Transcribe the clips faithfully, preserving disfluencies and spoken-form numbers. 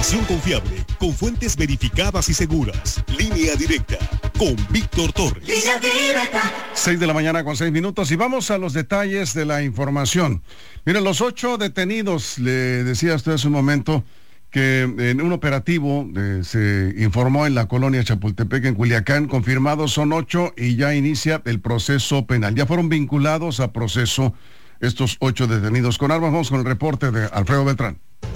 Información confiable, con fuentes verificadas y seguras. Línea Directa, con Víctor Torres. Línea Directa. seis de la mañana con seis minutos y vamos a los detalles de la información. Miren, los ocho detenidos, le decía a usted hace un momento, que en un operativo eh, se informó en la colonia Chapultepec, en Culiacán, confirmados son ocho y ya inicia el proceso penal. Ya fueron vinculados a proceso estos ocho detenidos con armas. Vamos con el reporte de Alfredo Beltrán.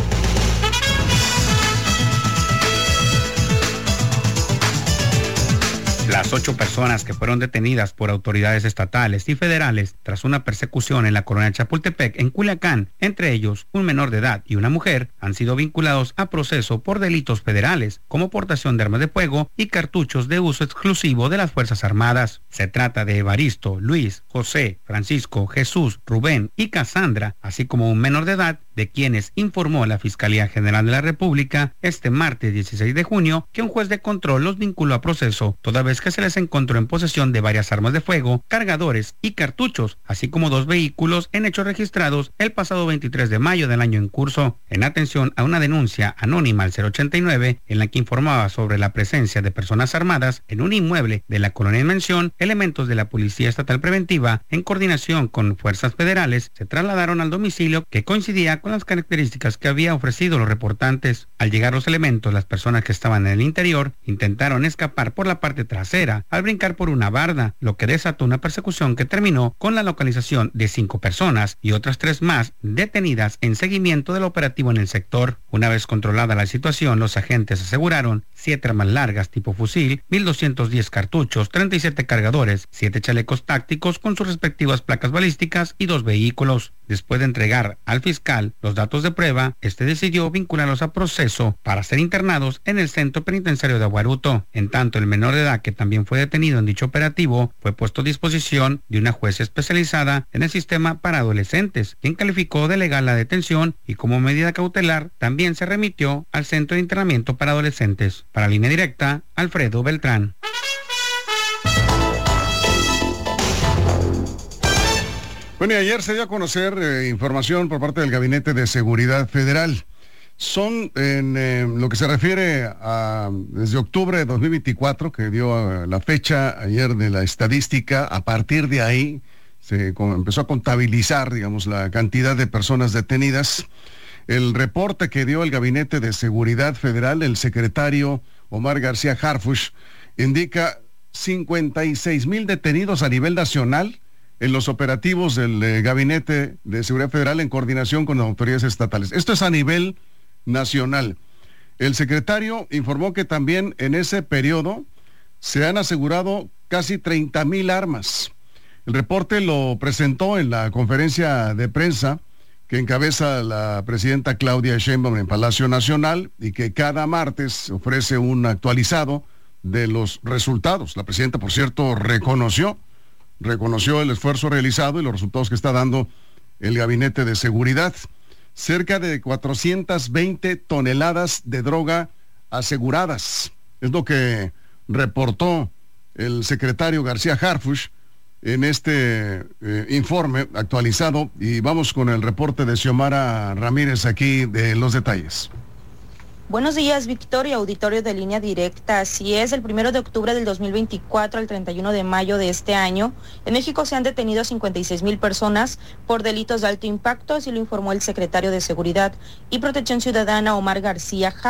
Las ocho personas que fueron detenidas por autoridades estatales y federales tras una persecución en la colonia Chapultepec, en Culiacán, entre ellos un menor de edad y una mujer, han sido vinculados a proceso por delitos federales, como portación de armas de fuego y cartuchos de uso exclusivo de las Fuerzas Armadas. Se trata de Evaristo, Luis, José, Francisco, Jesús, Rubén y Casandra, así como un menor de edad, de quienes informó la Fiscalía General de la República este martes dieciséis de junio que un juez de control los vinculó a proceso, toda vez que se les encontró en posesión de varias armas de fuego, cargadores y cartuchos, así como dos vehículos en hechos registrados el pasado veintitrés de mayo del año en curso, en atención a una denuncia anónima al cero ochenta y nueve, en la que informaba sobre la presencia de personas armadas en un inmueble de la colonia en mención. Elementos de la Policía Estatal Preventiva, en coordinación con fuerzas federales, se trasladaron al domicilio, que coincidía con las características que había ofrecido los reportantes. Al llegar los elementos, las personas que estaban en el interior intentaron escapar por la parte trasera al brincar por una barda, lo que desató una persecución que terminó con la localización de cinco personas y otras tres más detenidas en seguimiento del operativo en el sector. Una vez controlada la situación, los agentes aseguraron siete armas largas tipo fusil, mil doscientos diez cartuchos, treinta y siete cargadores, siete chalecos tácticos con sus respectivas placas balísticas y dos vehículos. Después de entregar al fiscal los datos de prueba, este decidió vincularlos a proceso para ser internados en el centro penitenciario de Aguaruto. En tanto, el menor de edad, que también fue detenido en dicho operativo, fue puesto a disposición de una jueza especializada en el sistema para adolescentes, quien calificó de legal la detención y como medida cautelar también se remitió al centro de internamiento para adolescentes. Para Línea Directa, Alfredo Beltrán. Bueno, y ayer se dio a conocer eh, información por parte del Gabinete de Seguridad Federal. Son, en eh, lo que se refiere a desde octubre de dos mil veinticuatro, que dio eh, la fecha ayer de la estadística, a partir de ahí se con, empezó a contabilizar, digamos, la cantidad de personas detenidas. El reporte que dio el Gabinete de Seguridad Federal, el secretario Omar García Harfuch, indica cincuenta y seis mil detenidos a nivel nacional en los operativos del eh, Gabinete de Seguridad Federal en coordinación con las autoridades estatales. Esto es a nivel nacional. El secretario informó que también en ese periodo se han asegurado casi treinta mil armas. El reporte lo presentó en la conferencia de prensa que encabeza la presidenta Claudia Sheinbaum en Palacio Nacional y que cada martes ofrece un actualizado de los resultados. La presidenta, por cierto, reconoció reconoció el esfuerzo realizado y los resultados que está dando el Gabinete de Seguridad. Cerca de cuatrocientas veinte toneladas de droga aseguradas. Es lo que reportó el secretario García Harfuch en este eh, informe actualizado. Y vamos con el reporte de Xiomara Ramírez aquí de los detalles. Buenos días, Víctor y auditorio de Línea Directa. Así es, el primero de octubre del dos mil veinticuatro al treinta y uno de mayo de este año, en México se han detenido cincuenta y seis mil personas por delitos de alto impacto, así lo informó el secretario de Seguridad y Protección Ciudadana Omar García